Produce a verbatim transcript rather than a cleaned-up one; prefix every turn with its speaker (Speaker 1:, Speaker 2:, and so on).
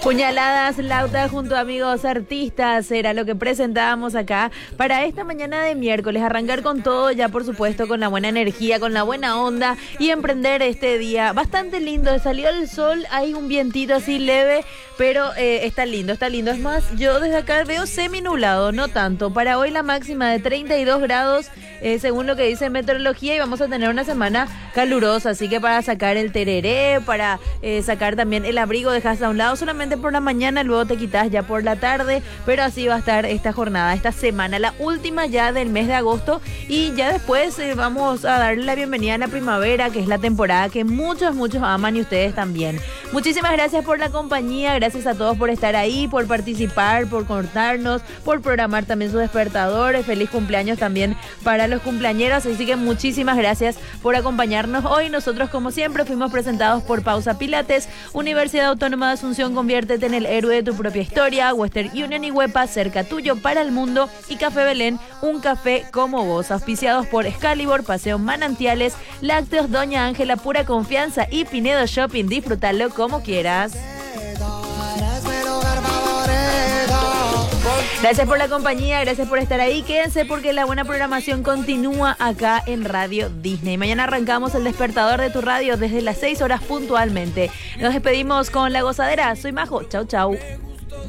Speaker 1: Puñaladas, lautas junto a amigos artistas era lo que presentábamos acá para esta mañana de miércoles. Arrancar con todo ya, por supuesto, con la buena energía, con la buena onda y emprender este día bastante lindo. Salió el sol, hay un vientito así leve, pero eh, está lindo, está lindo. Es más, yo desde acá veo semi-nublado, no tanto. Para hoy la máxima de treinta y dos grados, eh, según lo que dice meteorología, y vamos a tener una semana calurosa. Así que para sacar el tereré, para eh, sacar también el abrigo, dejas a un lado solamente por la mañana, luego te quitas ya por la tarde, pero así va a estar esta jornada, esta semana, la última ya del mes de agosto, y ya después eh, vamos a darle la bienvenida a la primavera, que es la temporada que muchos, muchos aman y ustedes también. Muchísimas gracias por la compañía, gracias a todos por estar ahí, por participar, por contarnos, por programar también su despertador. Feliz cumpleaños también para los cumpleañeros, así que muchísimas gracias por acompañarnos hoy. Nosotros, como siempre, fuimos presentados por Pausa Pilates, Universidad Autónoma de Asunción, conviértete en el héroe de tu propia historia, Western Union y Huepa, cerca tuyo para el mundo, y Café Belén, un café como vos, auspiciados por Excalibur, Paseo Manantiales, Lácteos Doña Ángela, Pura Confianza y Pinedo Shopping. Disfrútalo como quieras. Gracias por la compañía, gracias por estar ahí. Quédense porque la buena programación continúa acá en Radio Disney. Mañana arrancamos el despertador de tu radio desde las seis horas puntualmente. Nos despedimos con La Gozadera. Soy Majo. Chau, chau.